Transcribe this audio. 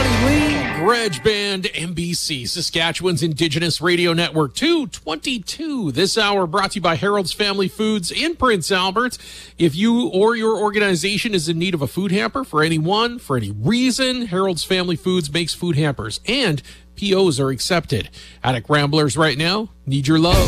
Johnny Lee, Grudge Band, MBC, Saskatchewan's Indigenous Radio Network, 222. This hour brought to you by Harold's Family Foods in Prince Albert. If you or your organization is in need of a food hamper for anyone, for any reason, Harold's Family Foods makes food hampers, and POs are accepted. Attic Ramblers right now need your love.